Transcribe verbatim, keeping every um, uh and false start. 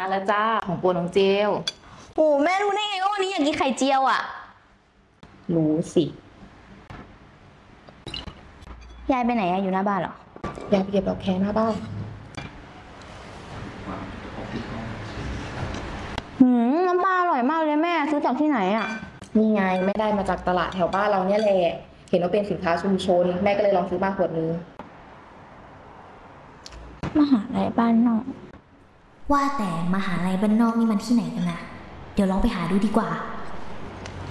แล้วจ้าของโปรน้องเจลโอ้แม่รู้ได้ไงว่าวันนี้อยากกินไข่เจียวอ่ะรู้สิยายไปไหนอะอยู่หน้าบ้านเหรออยากไปเก็บดอกแคหน้าบ้านหืมน้ำปลาอร่อยมากเลยแม่ซื้อจากที่ไหนอ่ะนี่ไงไม่ได้มาจากตลาดแถวบ้านเราเนี่ยแหละ เห็นว่าเป็นสินค้าชุมชน แม่ก็เลยลองซื้อมาขวดนึงมหาลัยบ้านนอกว่าแต่มหาลัยบ้านนอกนี่มันที่ไหนกันนะเดี๋ยวลองไปหาดูดีกว่า